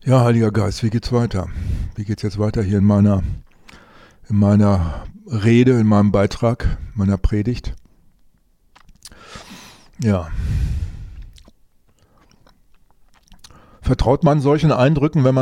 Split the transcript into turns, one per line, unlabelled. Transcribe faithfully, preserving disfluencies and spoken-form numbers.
Ja, Heiliger Geist, wie geht's weiter? Wie geht's jetzt weiter hier in meiner, in meiner Rede, in meinem Beitrag, meiner Predigt? Ja. Vertraut man solchen Eindrücken, wenn man